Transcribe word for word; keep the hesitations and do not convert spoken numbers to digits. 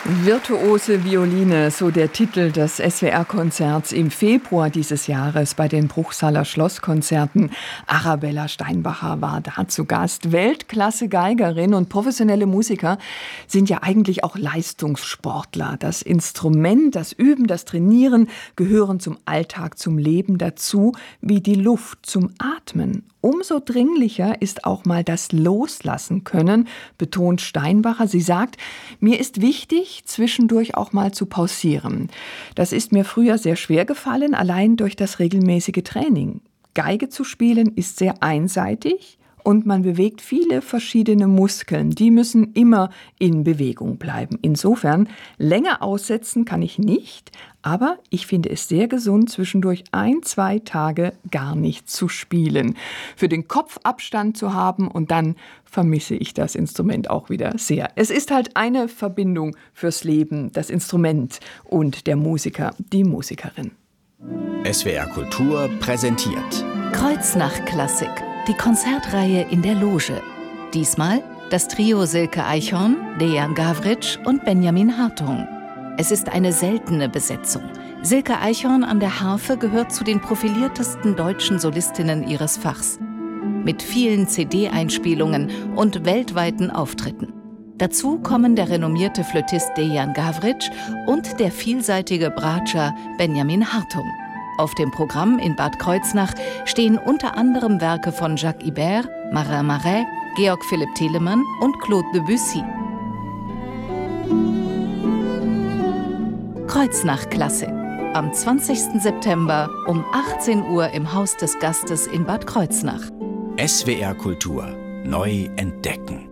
Virtuose Violine, so der Titel des S W R-Konzerts im Februar dieses Jahres bei den Bruchsaler Schlosskonzerten. Arabella Steinbacher war da zu Gast. Weltklasse-Geigerin und professionelle Musiker sind ja eigentlich auch Leistungssportler. Das Instrument, das Üben, das Trainieren gehören zum Alltag, zum Leben dazu, wie die Luft zum Atmen. Umso dringlicher ist auch mal das Loslassen können, betont Steinbacher. Sie sagt, mir ist wichtig, zwischendurch auch mal zu pausieren. Das ist mir früher sehr schwer gefallen, allein durch das regelmäßige Training. Geige zu spielen ist sehr einseitig und man bewegt viele verschiedene Muskeln. Die müssen immer in Bewegung bleiben. Insofern, länger aussetzen kann ich nicht, aber ich finde es sehr gesund, zwischendurch ein, zwei Tage gar nicht zu spielen. Für den Kopf Abstand zu haben und dann vermisse ich das Instrument auch wieder sehr. Es ist halt eine Verbindung fürs Leben, das Instrument und der Musiker, die Musikerin. S W R Kultur präsentiert Kreuznach-Klassik, die Konzertreihe in der Loge. Diesmal das Trio Silke Eichhorn, Dejan Gavric und Benjamin Hartung. Es ist eine seltene Besetzung. Silke Eichhorn an der Harfe gehört zu den profiliertesten deutschen Solistinnen ihres Fachs. Mit vielen C D-Einspielungen und weltweiten Auftritten. Dazu kommen der renommierte Flötist Dejan Gavric und der vielseitige Bratscher Benjamin Hartung. Auf dem Programm in Bad Kreuznach stehen unter anderem Werke von Jacques Ibert, Marin Marais, Georg Philipp Telemann und Claude Debussy. Kreuznach-Klassik. Am zwanzigsten September um achtzehn Uhr im Haus des Gastes in Bad Kreuznach. S W R Kultur neu entdecken.